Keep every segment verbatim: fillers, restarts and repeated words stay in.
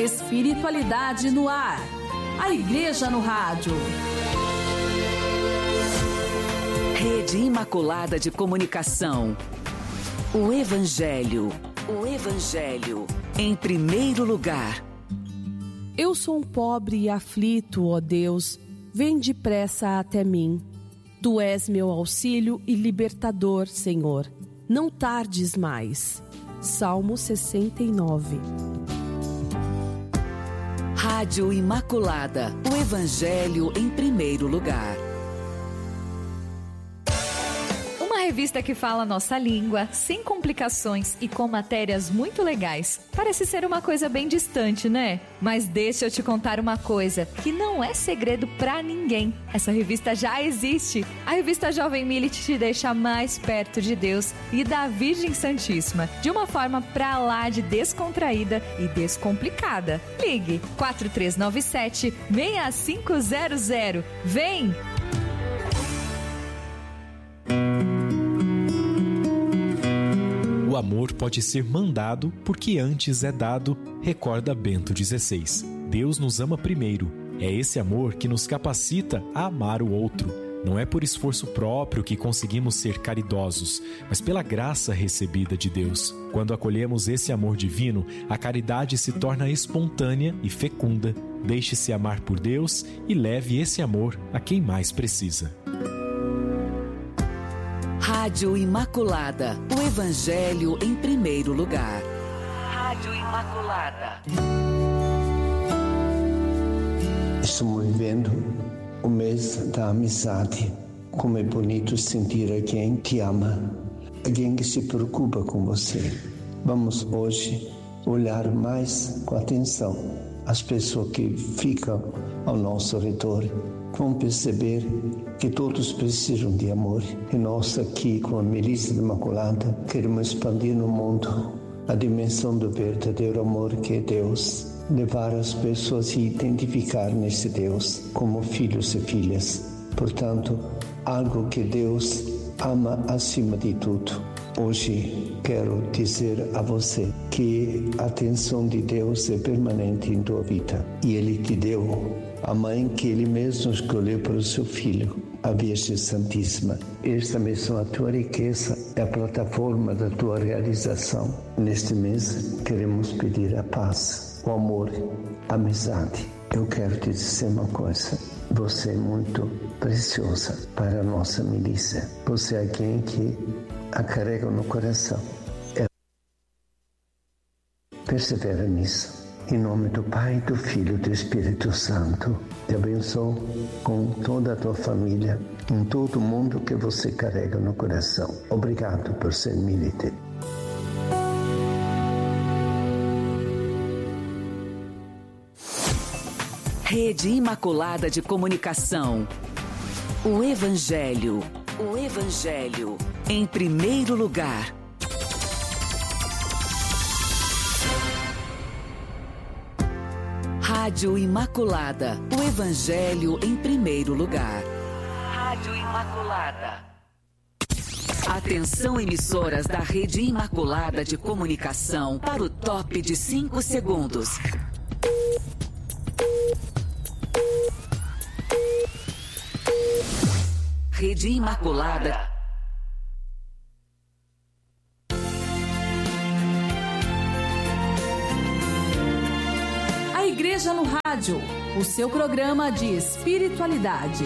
Espiritualidade no ar. A Igreja no Rádio. Rede Imaculada de Comunicação. O Evangelho. O Evangelho. Em primeiro lugar. Eu sou um pobre e aflito, ó Deus. Vem depressa até mim. Tu és meu auxílio e libertador, Senhor. Não tardes mais. Salmo sessenta e nove. Rádio Imaculada, o Evangelho em primeiro lugar. Uma revista que fala nossa língua, sem complicações e com matérias muito legais. Parece ser uma coisa bem distante, né? Mas deixa eu te contar uma coisa, que não é segredo pra ninguém. Essa revista já existe. A revista Jovem Millet te deixa mais perto de Deus e da Virgem Santíssima, de uma forma pra lá de descontraída e descomplicada. Ligue quatro três nove sete, seis cinco zero zero. Vem! O amor pode ser mandado porque antes é dado, recorda Bento dezesseis. Deus nos ama primeiro. É esse amor que nos capacita a amar o outro. Não é por esforço próprio que conseguimos ser caridosos, mas pela graça recebida de Deus. Quando acolhemos esse amor divino, a caridade se torna espontânea e fecunda. Deixe-se amar por Deus e leve esse amor a quem mais precisa. Rádio Imaculada, o Evangelho em primeiro lugar. Rádio Imaculada. Estamos vivendo o mês da amizade. Como é bonito sentir alguém que ama, alguém que se preocupa com você. Vamos hoje olhar mais com atenção as pessoas que ficam ao nosso redor. Vão perceber que todos precisam de amor. E nós aqui com a Milícia Imaculada queremos expandir no mundo a dimensão do verdadeiro amor que é Deus. Levar as pessoas a se identificar nesse Deus como filhos e filhas. Portanto, algo que Deus ama acima de tudo. Hoje quero dizer a você que a atenção de Deus é permanente em tua vida. E Ele te deu a mãe que Ele mesmo escolheu para o seu filho, a Virgem Santíssima. Esta mesma a tua riqueza é a plataforma da tua realização. Neste mês queremos pedir a paz, o amor, a amizade. Eu quero te dizer uma coisa. Você é muito preciosa para a nossa milícia. Você é alguém que a carrega no coração. É... Persevera nisso. Em nome do Pai, do Filho e do Espírito Santo, te abençoo com toda a tua família, em todo o mundo que você carrega no coração. Obrigado por ser militante. Rede Imaculada de Comunicação. O Evangelho. O Evangelho em primeiro lugar. Rádio Imaculada, o Evangelho em primeiro lugar. Rádio Imaculada. Atenção, emissoras da Rede Imaculada de Comunicação, para o top de cinco segundos. Rede Imaculada. A Igreja no Rádio, o seu programa de espiritualidade.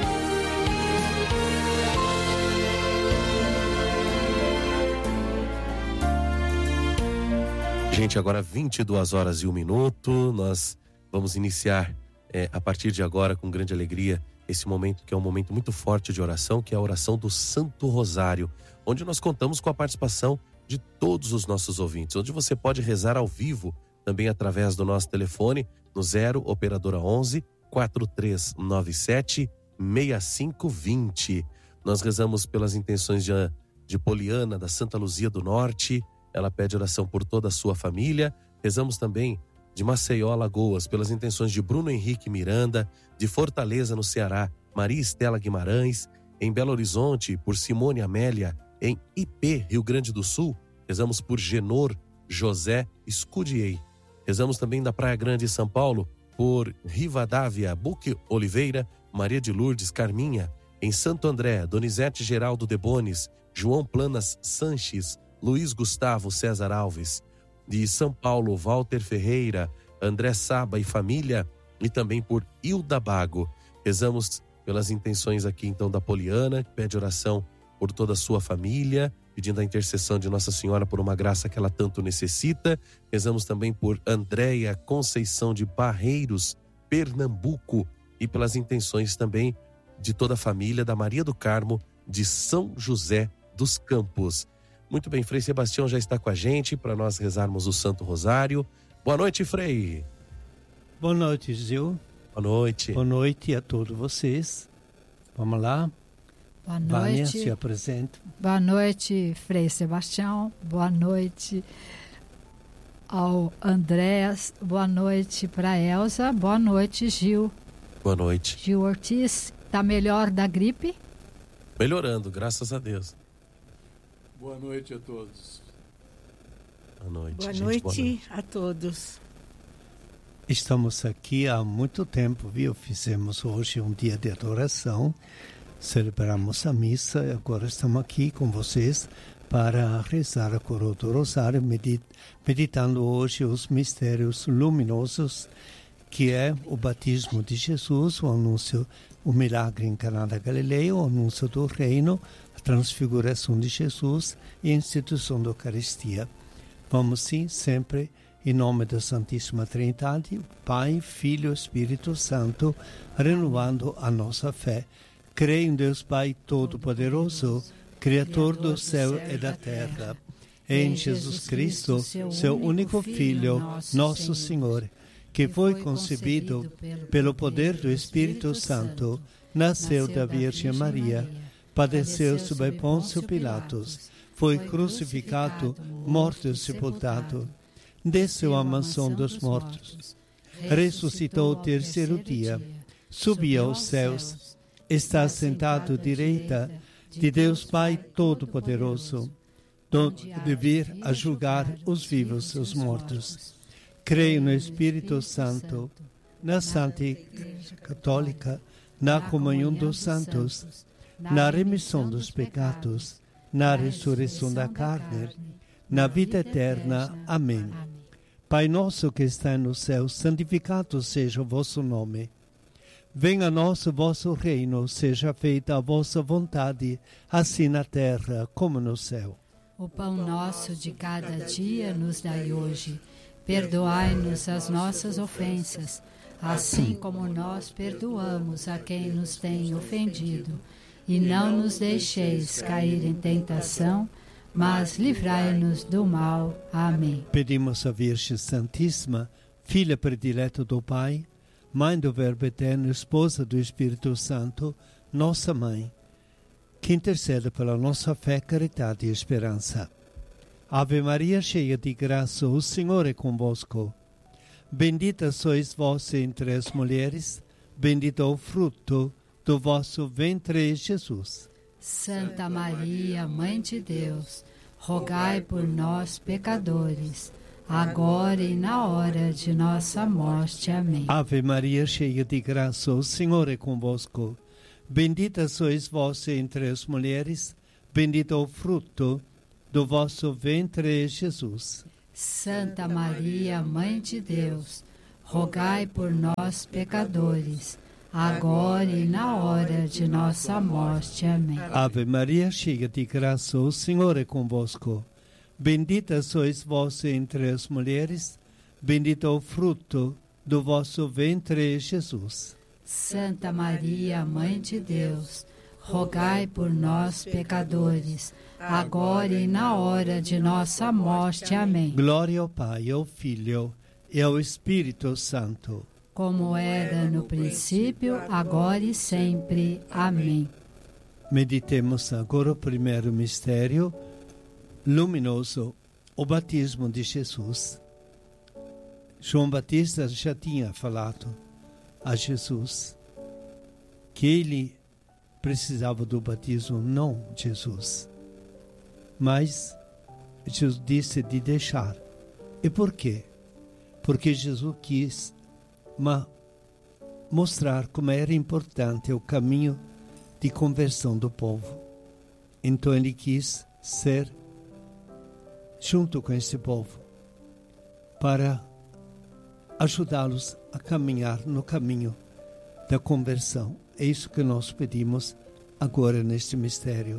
Gente, agora vinte e duas horas e um minuto, nós vamos iniciar é, a partir de agora com grande alegria esse momento que é um momento muito forte de oração, que é a oração do Santo Rosário, onde nós contamos com a participação de todos os nossos ouvintes, onde você pode rezar ao vivo, também através do nosso telefone, no zero operadora onze, quatro três nove sete, seis cinco dois zero. Nós rezamos pelas intenções de, de Poliana, da Santa Luzia do Norte, ela pede oração por toda a sua família. Rezamos também de Maceió, Alagoas, pelas intenções de Bruno Henrique Miranda, de Fortaleza, no Ceará, Maria Estela Guimarães, em Belo Horizonte, por Simone Amélia, em I P, Rio Grande do Sul, rezamos por Genor José Scudier, Rezamos também da Praia Grande, São Paulo, por Rivadavia, Buque Oliveira, Maria de Lourdes, Carminha. Em Santo André, Donizete Geraldo Debones, João Planas Sanches, Luiz Gustavo César Alves. De São Paulo, Walter Ferreira, André Saba e família. E também por Hilda Bago. Rezamos pelas intenções aqui então da Poliana, que pede oração por toda a sua família, pedindo a intercessão de Nossa Senhora por uma graça que ela tanto necessita. Rezamos também por Andréia Conceição de Barreiros, Pernambuco, e pelas intenções também de toda a família da Maria do Carmo de São José dos Campos. Muito bem, Frei Sebastião já está com a gente para nós rezarmos o Santo Rosário. Boa noite, Frei. Boa noite, Gil. Boa noite. Boa noite a todos vocês. Vamos lá. Boa noite. Vânia, se apresenta. Boa noite, Frei Sebastião. Boa noite ao Andrés. Boa noite para Elza. Boa noite, Gil. Boa noite. Gil Ortiz, tá melhor da gripe? Melhorando, graças a Deus. Boa noite a todos. Boa noite, Boa gente, noite boa noite a todos. Estamos aqui há muito tempo, viu? Fizemos hoje um dia de adoração, celebramos a missa e agora estamos aqui com vocês para rezar a coroa do Rosário, meditando hoje os mistérios luminosos, que é o batismo de Jesus, o anúncio, o milagre em Caná da Galileia, o anúncio do reino, a transfiguração de Jesus e a instituição da Eucaristia. Vamos sim, sempre em nome da Santíssima Trindade, Pai, Filho e Espírito Santo, renovando a nossa fé. Creio em Deus Pai Todo-Poderoso, Criador do céu e da terra, e em Jesus Cristo, seu único Filho, nosso Senhor, que foi concebido pelo poder do Espírito Santo, nasceu da Virgem Maria, padeceu sob Pôncio Pilatos, foi crucificado, morto e sepultado, desceu à mansão dos mortos, ressuscitou o terceiro dia, subiu aos céus, está sentado à direita de Deus Pai Todo-Poderoso, de vir a julgar os vivos e os mortos. Creio no Espírito Santo, na Santa Igreja Católica, na comunhão dos santos, na remissão dos pecados, na ressurreição da carne, na vida eterna. Amém. Pai nosso que está no céu, santificado seja o vosso nome. Venha a nós o vosso reino, seja feita a vossa vontade, assim na terra como no céu. O pão nosso de cada dia nos dai hoje. Perdoai-nos as nossas ofensas, assim como nós perdoamos a quem nos tem ofendido. E não nos deixeis cair em tentação, mas livrai-nos do mal. Amém. Pedimos à Virgem Santíssima, filha predileta do Pai, Mãe do Verbo Eterno, Esposa do Espírito Santo, nossa Mãe, que interceda pela nossa fé, caridade e esperança. Ave Maria, cheia de graça, o Senhor é convosco. Bendita sois vós entre as mulheres, bendito é o fruto do vosso ventre, Jesus. Santa Maria, Mãe de Deus, rogai por nós, pecadores, agora e na hora de nossa morte. Amém. Ave Maria, cheia de graça, o Senhor é convosco. Bendita sois vós entre as mulheres, bendito é o fruto do vosso ventre, Jesus. Santa Maria, Mãe de Deus, rogai por nós, pecadores, agora e na hora de nossa morte. Amém. Ave Maria, cheia de graça, o Senhor é convosco. Bendita sois vós entre as mulheres, bendito é o fruto do vosso ventre, Jesus. Santa Maria, Mãe de Deus, rogai por nós, pecadores, agora e na hora de nossa morte. Amém. Glória ao Pai, ao Filho e ao Espírito Santo, como era no princípio, agora e sempre. Amém. Meditemos agora o primeiro mistério luminoso, o batismo de Jesus. João Batista já tinha falado a Jesus que ele precisava do batismo, não Jesus. Mas Jesus disse de deixar. E por quê? porque Jesus quis ma- mostrar como era importante o caminho de conversão do povo. Então ele quis ser junto com esse povo para ajudá-los a caminhar no caminho da conversão. É isso que nós pedimos agora neste mistério.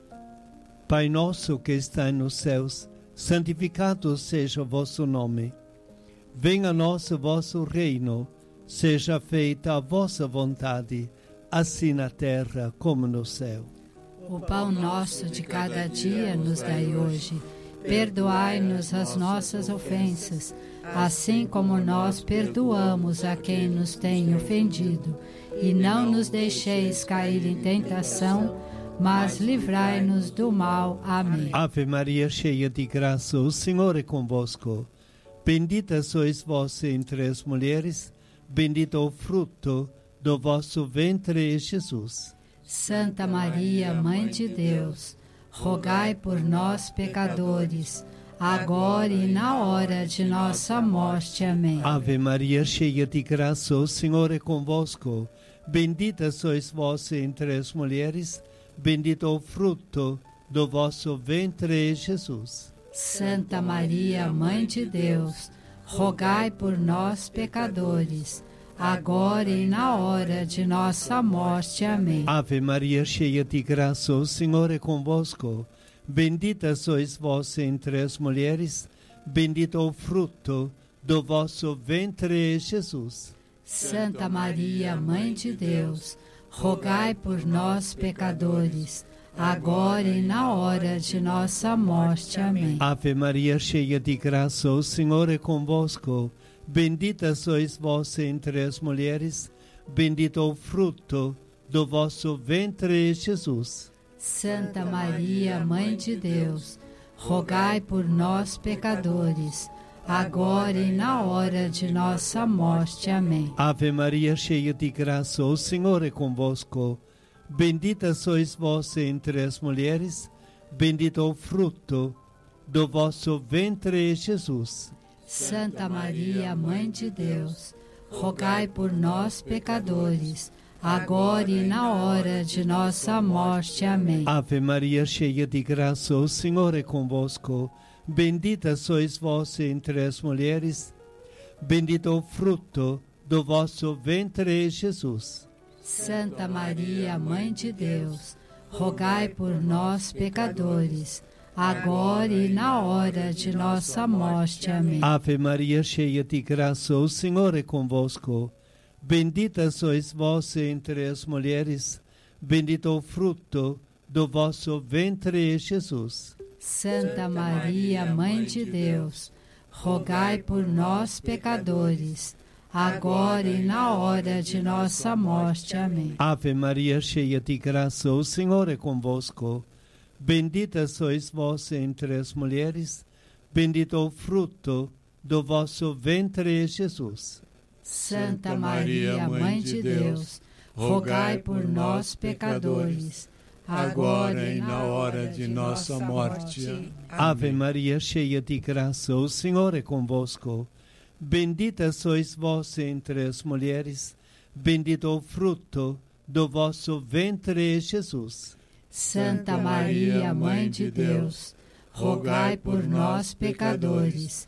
Pai nosso que está nos céus, santificado seja o vosso nome. Venha a nós o vosso reino, seja feita a vossa vontade, assim na terra como no céu. O pão nosso de cada dia nos dai hoje. Perdoai-nos as nossas ofensas, assim como nós perdoamos a quem nos tem ofendido. E não nos deixeis cair em tentação, mas livrai-nos do mal. Amém. Ave Maria, cheia de graça, o Senhor é convosco. Bendita sois vós entre as mulheres, bendito o fruto do vosso ventre, Jesus. Santa Maria, Mãe de Deus, rogai por nós, pecadores, agora e na hora de nossa morte. Amém. Ave Maria, cheia de graça, o Senhor é convosco. Bendita sois vós entre as mulheres, bendito o fruto do vosso ventre, Jesus. Santa Maria, Mãe de Deus, rogai por nós, pecadores, agora e na hora de nossa morte. Amém. Ave Maria, cheia de graça, o Senhor é convosco. Bendita sois vós entre as mulheres, bendito o fruto do vosso ventre, Jesus. Santa Maria, Mãe de Deus, rogai por nós, pecadores, agora e na hora de nossa morte. Amém. Ave Maria, cheia de graça, o Senhor é convosco. Bendita sois vós entre as mulheres, bendito o fruto do vosso ventre, Jesus. Santa Maria, Mãe de Deus, rogai por nós, pecadores, agora e na hora de nossa morte. Amém. Ave Maria, cheia de graça, o Senhor é convosco. Bendita sois vós entre as mulheres, bendito o fruto do vosso ventre, Jesus. Santa Maria, Mãe de Deus, rogai por nós, pecadores, agora e na hora de nossa morte. Amém. Ave Maria, cheia de graça, o Senhor é convosco. Bendita sois vós entre as mulheres, bendito o fruto do vosso ventre, Jesus. Santa Maria, Mãe de Deus, rogai por nós, pecadores, agora e na hora de nossa morte. Amém. Ave Maria, cheia de graça, o Senhor é convosco. Bendita sois vós entre as mulheres, bendito o fruto do vosso ventre, Jesus. Santa Maria, Mãe de Deus, rogai por nós, pecadores, agora e na hora de nossa morte. Amém. Ave Maria, cheia de graça, o Senhor é convosco. Bendita sois vós entre as mulheres, bendito o fruto do vosso ventre, Jesus. Santa Maria, Mãe de Deus, rogai por nós, pecadores, agora e na hora de nossa morte. Ave Maria, cheia de graça, o Senhor é convosco. Bendita sois vós entre as mulheres, bendito o fruto do vosso ventre, Jesus. Santa Maria, Mãe de Deus, rogai por nós, pecadores,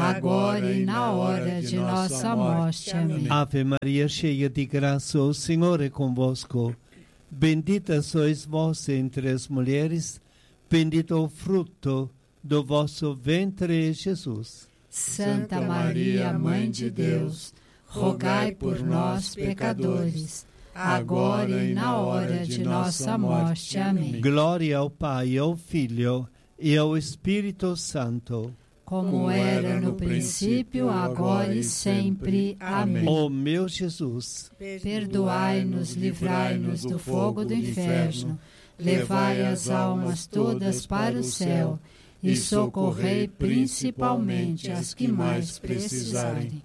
agora e na hora de nossa morte. Amém. Ave Maria, cheia de graça, o Senhor é convosco. Bendita sois vós entre as mulheres, bendito o fruto do vosso ventre, Jesus. Santa Maria, Mãe de Deus, rogai por nós, pecadores, agora e na hora de nossa morte. Amém. Glória ao Pai, ao Filho e ao Espírito Santo, como era no princípio, agora e sempre. Amém. Ó meu Jesus, perdoai-nos, livrai-nos do fogo do inferno, levai as almas todas para o céu e socorrei principalmente as que mais precisarem.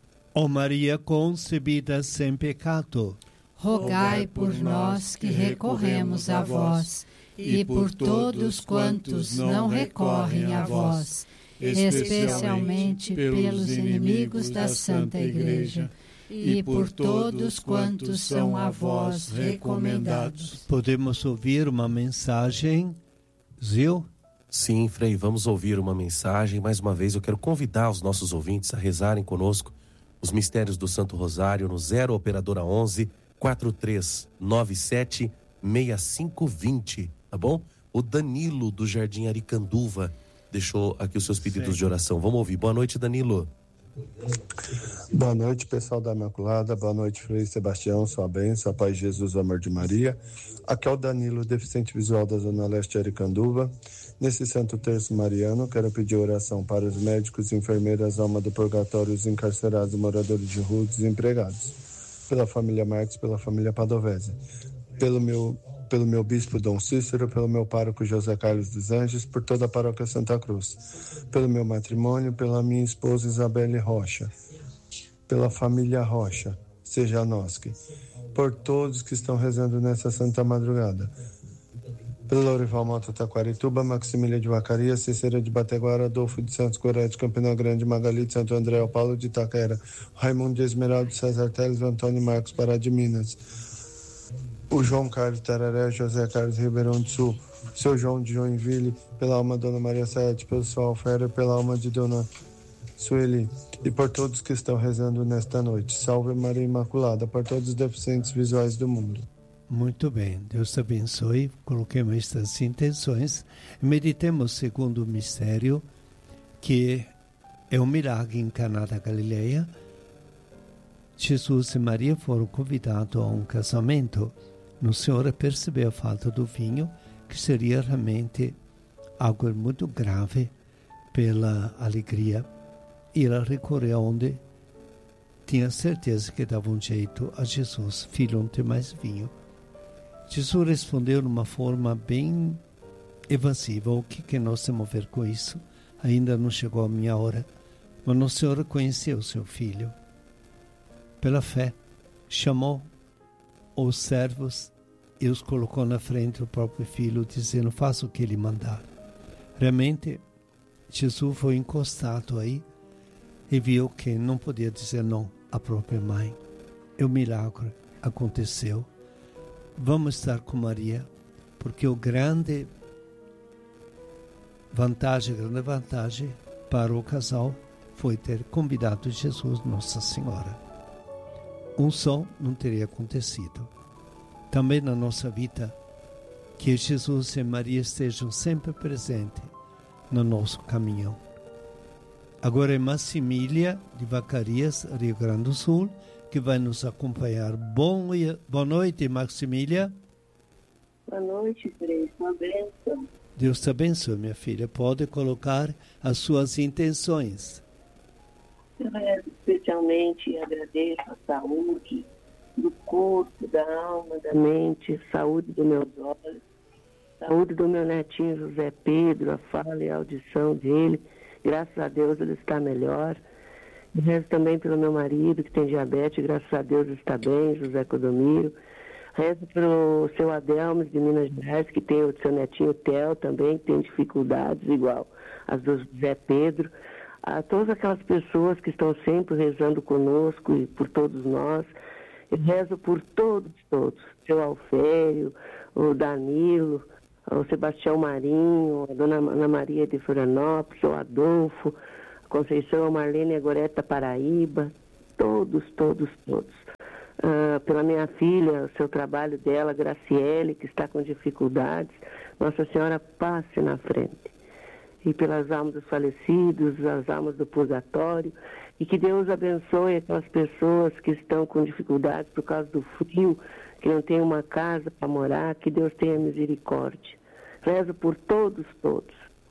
Ó Maria concebida sem pecado, rogai por nós que recorremos a vós e por todos quantos não recorrem a vós. especialmente pelos inimigos da Santa Igreja, e por todos quantos são a vós recomendados. Podemos ouvir uma mensagem, Zil? Sim, Frei, vamos ouvir uma mensagem. Mais uma vez eu quero convidar os nossos ouvintes a rezarem conosco os mistérios do Santo Rosário no zero operadora onze, quatro três nove sete, seis cinco dois zero, tá bom? O Danilo do Jardim Aricanduva deixou aqui os seus pedidos Sim. de oração. Vamos ouvir. Boa noite, Danilo. Boa noite, pessoal da Imaculada. Boa noite, Frei Sebastião, sua bênção, a paz de Jesus, o amor de Maria. Aqui é o Danilo, deficiente visual da Zona Leste de Aricanduva. Nesse Santo Terço Mariano, quero pedir oração para os médicos, enfermeiras, alma do purgatório, os encarcerados, moradores de rua, desempregados. Pela família Marques, pela família Padovese. Pelo meu, pelo meu bispo Dom Cícero, pelo meu pároco José Carlos dos Anjos, por toda a paróquia Santa Cruz. Pelo meu matrimônio, pela minha esposa Isabelle Rocha. Pela família Rocha, seja nós que. Por todos que estão rezando nessa santa madrugada. Pelo Lourival Mota Taquarituba, Maximília de Vacaria, Cícera de Bateguara, Adolfo de Santos Gorete, Campina Grande, Magali de Santo André, Paulo de Itaquera, Raimundo de Esmeralda, César Teles, Antônio Marcos Pará de Minas, o João Carlos Tararé, José Carlos Ribeirão do Sul, seu João de Joinville, pela alma Dona Maria Sete, pelo seu Alfério, pela alma de Dona Sueli, e por todos que estão rezando nesta noite. Salve Maria Imaculada, por todos os deficientes visuais do mundo. Muito bem, Deus te abençoe. Coloquemos estas intenções e meditemos segundo o mistério, que é um milagre em Caná da Galileia. Jesus e Maria foram convidados a um casamento. Nossa Senhora percebeu a falta do vinho, que seria realmente algo muito grave pela alegria. E ela recorreu onde tinha certeza que dava um jeito a Jesus. Filho, não tem mais vinho. Jesus respondeu de uma forma bem evasiva. O que, que nós temos a ver com isso? Ainda não chegou a minha hora. Mas Nossa Senhora conheceu o seu filho. Pela fé, chamou os servos e os colocou na frente do próprio filho, dizendo, faça o que ele mandar. Realmente, Jesus foi encostado aí e viu que não podia dizer não à própria mãe. E o milagre aconteceu. Vamos estar com Maria, porque o grande vantagem, grande vantagem para o casal foi ter convidado Jesus, Nossa Senhora. Um só não teria acontecido. Também na nossa vida, que Jesus e Maria estejam sempre presentes no nosso caminho. Agora é Maximília de Vacarias, Rio Grande do Sul, que vai nos acompanhar. Bom, boa noite, Maximília. Boa noite, Frei. Uma bênção. Deus te abençoe, minha filha. Pode colocar as suas intenções. Eu especialmente agradeço a saúde do corpo, da alma, da mente, saúde dos meus olhos, saúde do meu netinho José Pedro, a fala e a audição dele. Graças a Deus ele está melhor. E rezo também pelo meu marido, que tem diabetes, graças a Deus está bem, José Codomiro. Rezo pelo seu Adelmes de Minas Gerais, que tem o seu netinho Theo também, que tem dificuldades igual as do José Pedro. A todas aquelas pessoas que estão sempre rezando conosco e por todos nós. Eu rezo por todos, todos. Seu Alfério, o Danilo, o Sebastião Marinho, a Dona Ana Maria de Florianópolis, o Adolfo, a Conceição, a Marlene Agoreta Paraíba, todos, todos, todos. Uh, pela minha filha, o seu trabalho dela, Graciele, que está com dificuldades, Nossa Senhora passe na frente. E pelas almas dos falecidos, as almas do purgatório, e que Deus abençoe aquelas pessoas que estão com dificuldades por causa do frio, que não tem uma casa para morar, que Deus tenha misericórdia. Rezo por todos, todos.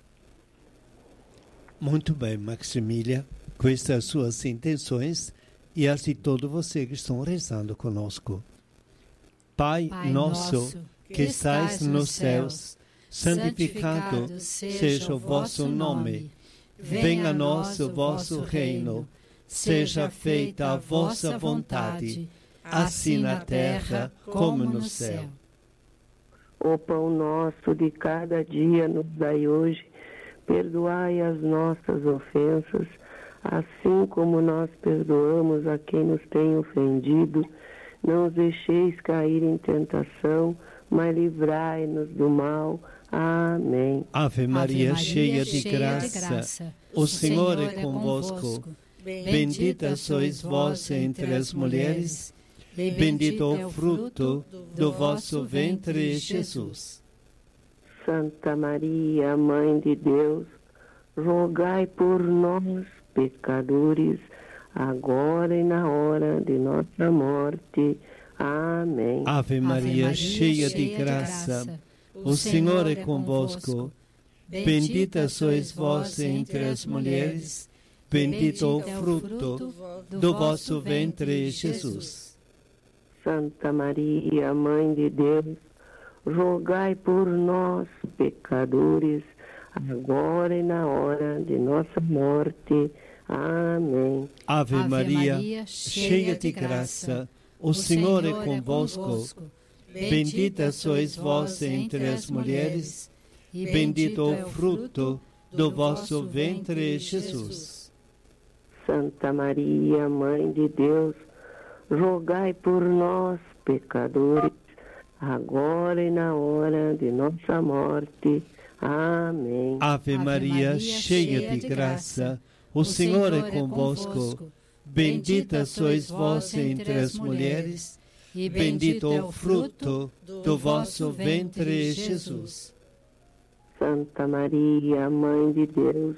Muito bem, Maximília, com estas suas intenções e as de todos vocês que estão rezando conosco. Pai, Pai nosso, nosso, que estais nos céus, santificado seja o vosso nome. Venha a nós o vosso reino. Seja feita a vossa vontade, assim na terra como no céu. O pão nosso de cada dia nos dai hoje. perdoai as nossas ofensas, assim como nós perdoamos a quem nos tem ofendido. Não os deixeis cair em tentação, mas livrai-nos do mal. Amém. Ave Maria, Ave Maria cheia, de, cheia graça, de graça, o Senhor é convosco. Bendita sois vós entre as mulheres, bendito é o fruto do vosso ventre, Jesus. Santa Maria, Mãe de Deus, rogai por nós, pecadores, agora e na hora de nossa morte. Amém. Ave Maria, Ave Maria cheia, cheia de graça, de graça, o Senhor é convosco. Bendita sois vós entre as mulheres, bendito o fruto do vosso ventre, Jesus. Santa Maria, Mãe de Deus, rogai por nós, pecadores, agora e na hora de nossa morte. Amém. Ave Maria, cheia de graça, o Senhor é convosco. Bendita sois vós entre as mulheres, e bendito o fruto do vosso ventre, Jesus. Santa Maria, Mãe de Deus, rogai por nós, pecadores, agora e na hora de nossa morte. Amém. Ave Maria, cheia de graça, o Senhor é convosco. Bendita sois vós entre as mulheres, e bendito o fruto do vosso ventre, Jesus. Santa Maria, Mãe de Deus,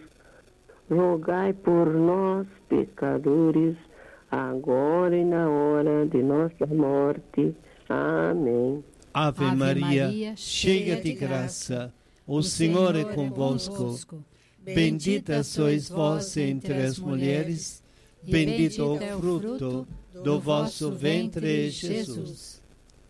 rogai por nós, pecadores, agora e na hora de nossa morte. Amém. Ave, Ave Maria, Maria, cheia de graça, o Senhor é convosco. Bendita sois vós entre as mulheres, bendito o fruto do vosso ventre, Jesus.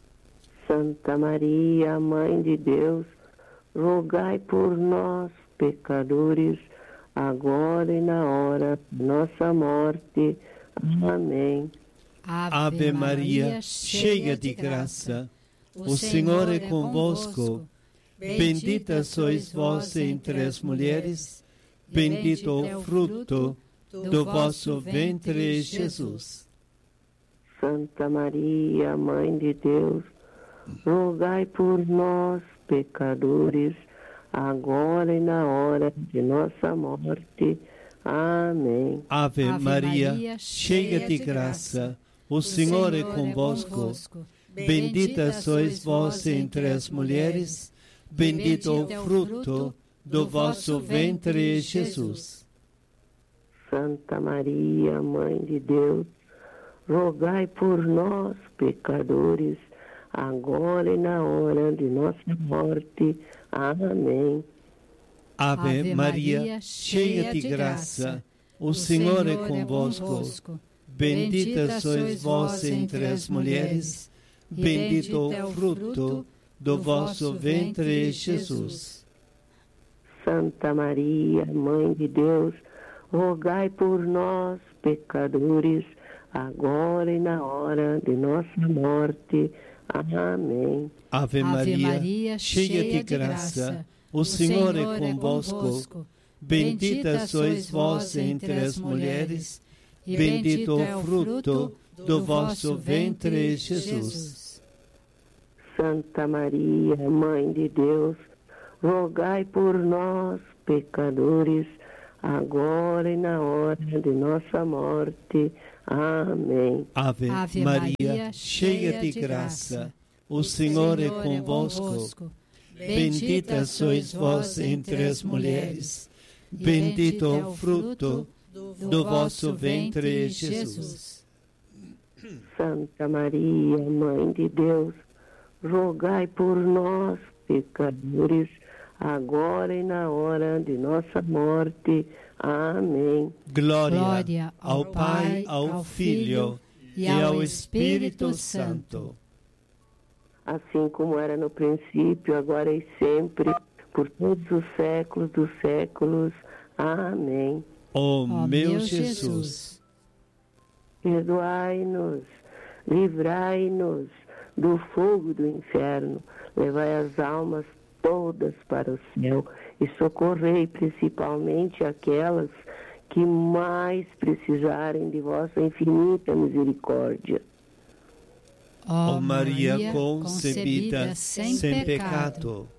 Santa Maria, Mãe de Deus, rogai por nós, pecadores, agora e na hora de nossa morte. Amém. Ave Maria, cheia de graça, o Senhor é convosco. Bendita sois vós entre as mulheres, bendito o fruto do vosso ventre, Jesus. Santa Maria, Mãe de Deus, rogai por nós, pecadores, agora e na hora de nossa morte. Amém. Ave, Ave Maria, Maria, cheia de graça, o Senhor é convosco. Bendita sois vós entre as mulheres, bendito o fruto do vosso ventre, Jesus. Santa Maria, Mãe de Deus, rogai por nós, pecadores, agora e na hora de nossa morte. Amém. Ave, Ave Maria, Maria, cheia de graça, o Senhor é convosco. Bendita sois vós entre as mulheres, bendito o fruto do vosso ventre, Jesus. Santa Maria, Mãe de Deus, rogai por nós, pecadores, agora e na hora de nossa morte. Amém. Ave Maria, Ave Maria cheia de graça, o Senhor é convosco. Bendita sois vós entre as mulheres, e bendito o fruto do vosso ventre, Jesus. Santa Maria, Mãe de Deus, rogai por nós, pecadores, agora e na hora de nossa morte. Amém. Ave, Ave Maria, Maria, cheia de graça, o Senhor é convosco. Bendita sois vós entre as mulheres, bendito o fruto do vosso ventre, Jesus. Santa Maria, Mãe de Deus, rogai por nós, pecadores, agora e na hora de nossa morte. Amém. Glória, Glória ao Pai, ao Filho e ao Espírito Santo. Assim como era no princípio, agora e sempre, por todos os séculos dos séculos. Amém. Ó oh, meu Jesus, perdoai-nos, livrai-nos do fogo do inferno, levai as almas todas para o céu e socorrei principalmente aquelas que mais precisarem de vossa infinita misericórdia. Ó Maria concebida sem, sem pecado,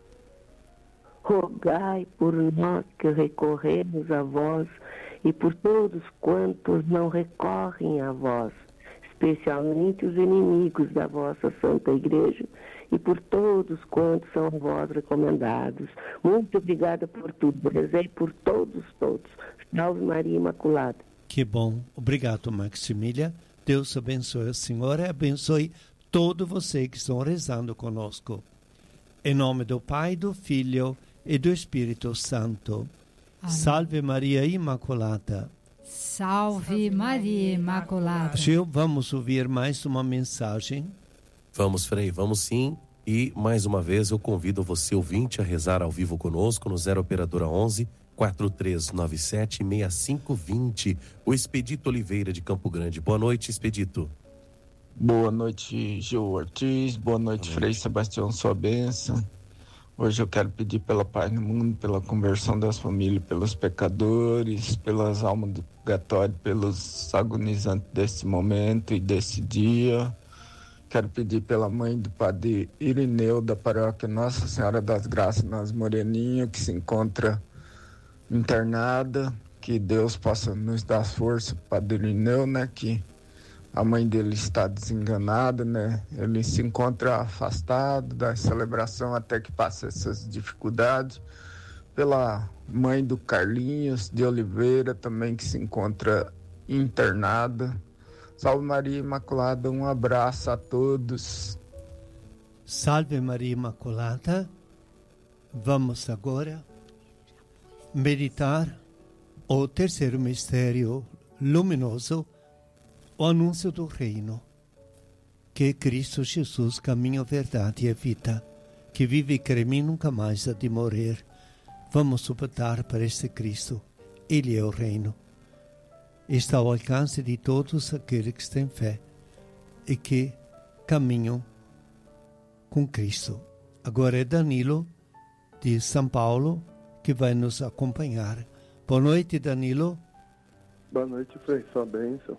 rogai por nós que recorremos a vós e por todos quantos não recorrem a vós, especialmente os inimigos da vossa Santa Igreja e por todos quantos são a vós recomendados. Muito obrigada por tudo. Rezei por todos, todos. Salve Maria Imaculada. Que bom. Obrigado, Maximília. Deus abençoe a senhora e abençoe todo você que estão rezando conosco. Em nome do Pai, do Filho e do Espírito Santo. Amém. Salve Maria Imaculada. Salve Maria Imaculada. Gil, vamos ouvir mais uma mensagem? Vamos, Frei, vamos sim. E mais uma vez eu convido você, ouvinte, a rezar ao vivo conosco no zero Operadora onze, quatro três nove sete, seis cinco dois zero. O Expedito Oliveira de Campo Grande. Boa noite, Expedito. Boa noite, Gil Ortiz. Boa noite, Frei Sebastião, sua bênção. Hoje eu quero pedir pela paz no mundo, pela conversão das famílias, pelos pecadores, pelas almas do purgatório, pelos agonizantes desse momento e desse dia. Quero pedir pela mãe do padre Irineu, da paróquia Nossa Senhora das Graças, nas Moreninhas, que se encontra internada. Que Deus possa nos dar força, padre Irineu, né? Que a mãe dele está desenganada, né? Ele se encontra afastado da celebração até que passe essas dificuldades. Pela mãe do Carlinhos de Oliveira, também que se encontra internada. Salve Maria Imaculada, um abraço a todos. Salve Maria Imaculada. Vamos agora meditar o terceiro mistério luminoso, o anúncio do reino, que é Cristo Jesus, caminho, verdade e vida, que vive e crê em mim nunca mais há de morrer. Vamos suportar para este Cristo. Ele é o reino. Está ao alcance de todos aqueles que têm fé e que caminham com Cristo. Agora é Danilo, de São Paulo, que vai nos acompanhar. Boa noite, Danilo. Boa noite, Frei. Sua bênção.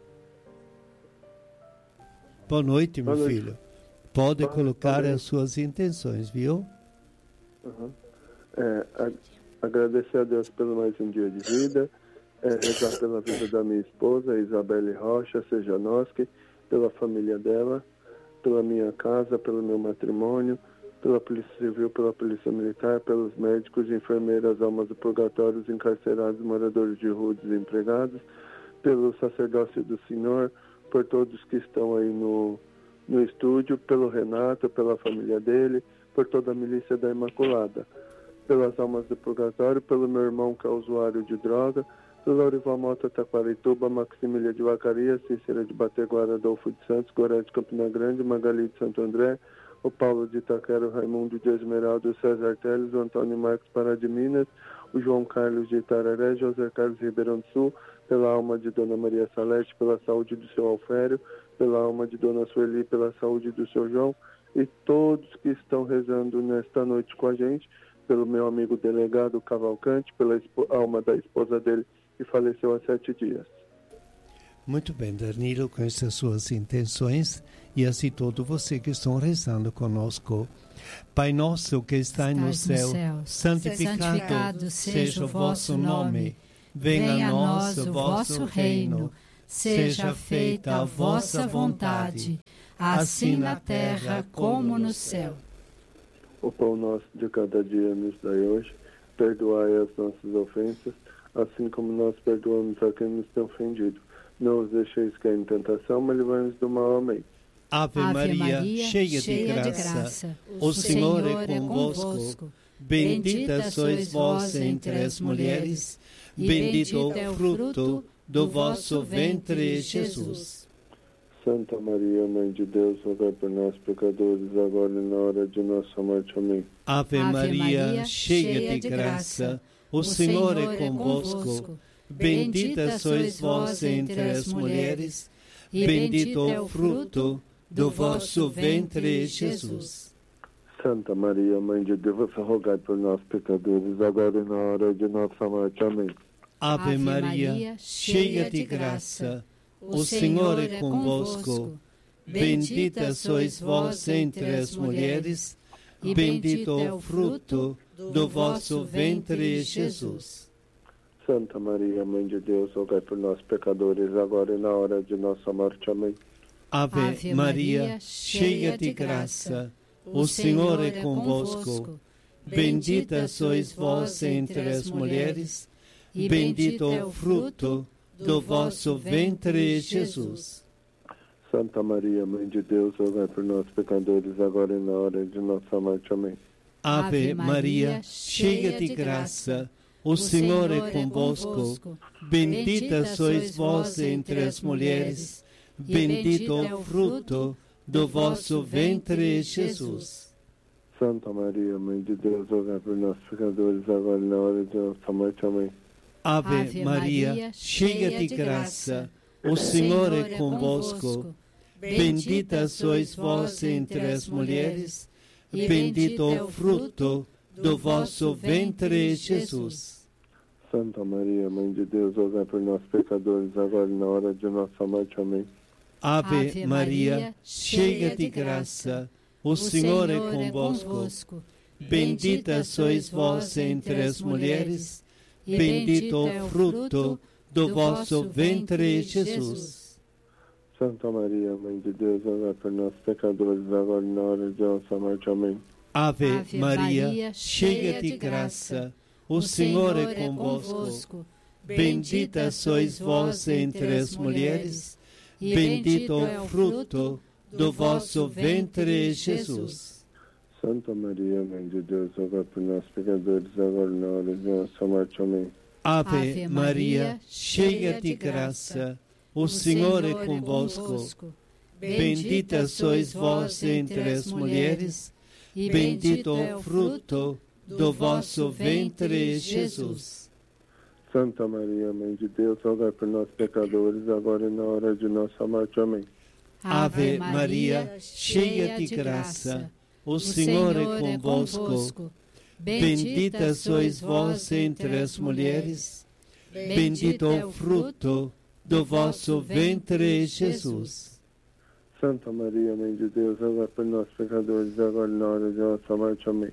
Boa noite, meu Boa noite. filho. Pode Boa colocar noite. as suas intenções, viu? Uhum. É, a, agradecer a Deus pelo mais um dia de vida, é, rezar pela vida da minha esposa, Isabelle Rocha Sejanoski, pela família dela, pela minha casa, pelo meu matrimônio, pela Polícia Civil, pela Polícia Militar, pelos médicos, enfermeiras, almas do purgatório, os encarcerados, moradores de rua, desempregados, pelo sacerdócio do Senhor, por todos que estão aí no, no estúdio, pelo Renato, pela família dele, por toda a milícia da Imaculada, pelas almas do purgatório, pelo meu irmão que é usuário de droga, pelo Aurival Mota Taquarituba, Maximília de Vacaria, Cícera de Bateguara, Adolfo de Santos, Goré de Campina Grande, Magali de Santo André, o Paulo de Itaquera, o Raimundo de Esmeralda, o César Teles, o Antônio Marcos Pará de Minas, o João Carlos de Itararé, José Carlos Ribeirão do Sul, pela alma de Dona Maria Salete, pela saúde do seu Alfério, pela alma de Dona Sueli, pela saúde do seu João, e todos que estão rezando nesta noite com a gente, pelo meu amigo delegado Cavalcante, pela alma da esposa dele, que faleceu há sete dias. Muito bem, Danilo, com essas suas intenções, e assim todo você que estão rezando conosco. Pai nosso que está no céu, no céu, santificado, santificado seja o vosso nome. Venha a nós o vosso reino. Seja feita a vossa vontade, assim na terra como no céu. O pão nosso de cada dia nos dai hoje. Perdoai as nossas ofensas, assim como nós perdoamos a quem nos tem ofendido. Não os deixeis cair em tentação, mas livrai-nos do mal. Amém. Ave, Ave Maria, Maria, cheia, cheia de, graça, de graça, o Senhor, Senhor é convosco. Bendita sois vós entre as mulheres, e bendito é o fruto do vosso ventre, Jesus. Santa Maria, Mãe de Deus, rogai por nós, pecadores, agora e na hora de nossa morte. Amém. Ave, Ave Maria, Maria, cheia de graça, o Senhor é convosco. Bendita sois vós entre as mulheres, e bendito é o fruto do vosso ventre, Jesus. Santa Maria, Mãe de Deus, rogai por nós, pecadores, agora e na hora de nossa morte. Amém. Ave Maria, cheia de graça, o Senhor é convosco. Bendita sois vós entre as mulheres, e bendito é o fruto do vosso ventre, Jesus. Santa Maria, Mãe de Deus, rogai por nós, pecadores, agora e na hora de nossa morte. Amém. Ave Maria, cheia de graça, o Senhor é convosco. Bendita sois vós entre as mulheres, e bendito é o fruto do vosso ventre, Jesus. Santa Maria, Mãe de Deus, rogai por nós, pecadores, agora e na hora de nossa morte. Amém. Ave Maria, cheia de graça, o Senhor é convosco. Bendita sois vós entre as mulheres, bendito é o fruto do vosso ventre, Jesus. Santa Maria, Mãe de Deus, rogai por nós, pecadores, agora e na hora de nossa morte. Amém. Ave Maria, cheia de graça, o Senhor é convosco. Bendita sois vós entre as mulheres, e bendito é o fruto do vosso ventre, Jesus. Santa Maria, Mãe de Deus, rogai por nós, pecadores, agora e na hora de nossa morte. Amém. Ave Maria, cheia de graça, o Senhor é convosco. Bendita sois vós entre as mulheres, e bendito é o fruto do vosso ventre, Jesus. Santa Maria, Mãe de Deus, rogai por nós, pecadores, agora e na hora de nossa morte. Amém. Ave, Ave Maria, Maria, cheia de graça, o Senhor é convosco. Bendita sois vós entre as mulheres, e bendito é o fruto do vosso ventre, Jesus. Santa Maria, Mãe de Deus, rogai por nós, pecadores, agora e na hora de nossa morte. Amém. Ave Maria, cheia de graça, o Senhor é convosco. Bendita sois vós entre as mulheres, e bendito é o fruto do vosso ventre, Jesus. Santa Maria, Mãe de Deus, rogai por nós, pecadores, agora e na hora de nossa morte. Amém. Ave Maria, cheia de graça, o Senhor é convosco. Bendita sois vós entre as mulheres, bendito é o fruto do vosso ventre, Jesus. Santa Maria, Mãe de Deus, rogai por nós, pecadores, agora e na hora de nossa morte. Amém.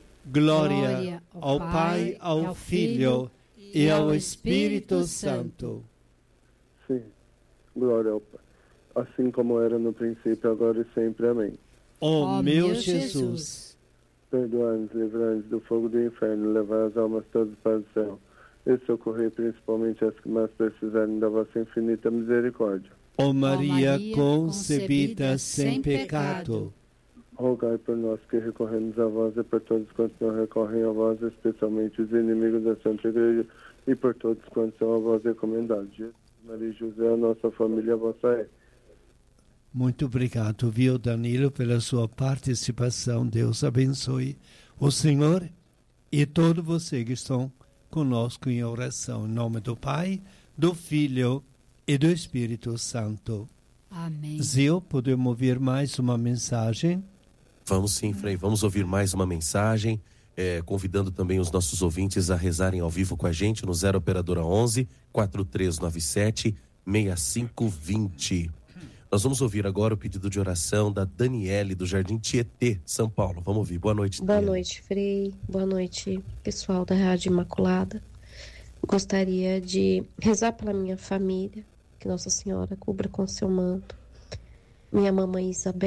Glória ao Pai, ao Filho e ao Espírito Santo. Sim, glória ao Pai. Assim como era no princípio, agora e sempre. Amém. Ó meu Jesus, perdoai-nos, livrai-nos do fogo do inferno, levai as almas todas para o céu e socorrei principalmente as que mais precisarem da vossa infinita misericórdia. Ó Maria, Maria concebida sem pecado, rogai por nós que recorremos a vós e por todos quantos não recorrem a vós, especialmente os inimigos da Santa Igreja, e por todos quantos são a vós recomendados. Jesus, Maria e José, a nossa família, a vossa é. Muito obrigado, viu, Danilo, pela sua participação. Deus abençoe o Senhor e todos vocês que estão conosco em oração. Em nome do Pai, do Filho e do Espírito Santo. Amém. Zio, podemos ouvir mais uma mensagem? Vamos sim, Frei. Vamos ouvir mais uma mensagem, é, convidando também os nossos ouvintes a rezarem ao vivo com a gente no zero operadora onze, quatro três nove sete, seis cinco dois zero. Nós vamos ouvir agora o pedido de oração da Daniele, do Jardim Tietê, São Paulo. Vamos ouvir. Boa noite, Boa Daniele. noite, Frei. Boa noite, pessoal da Rádio Imaculada. Gostaria de rezar pela minha família, que Nossa Senhora cubra com seu manto. Minha mamãe Isabel.